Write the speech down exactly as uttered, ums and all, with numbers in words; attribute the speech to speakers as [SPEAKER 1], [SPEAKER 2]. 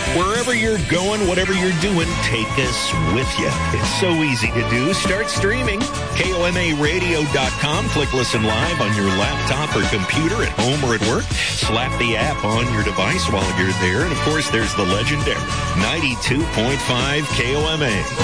[SPEAKER 1] Wherever you're going, whatever you're doing, take us with you. It's so easy to do. Start streaming. K O M A radio dot com. Click listen live on your laptop or computer at home or at work. Slap the app on your device while you're there. And, of course, there's the legendary ninety-two point five K O M A.